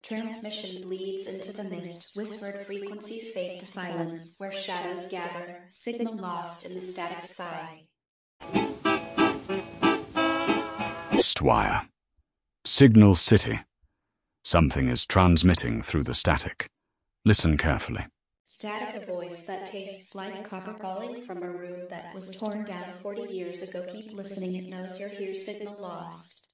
Transmission bleeds into the mist, whispered frequencies fade to silence, where shadows gather, signal lost in the static sky. Stwire. Signal City. Something is transmitting through the static. Listen carefully. Static, a voice that tastes like copper calling from a room that was torn down 40 years ago. Keep listening, it knows you're here. Signal lost.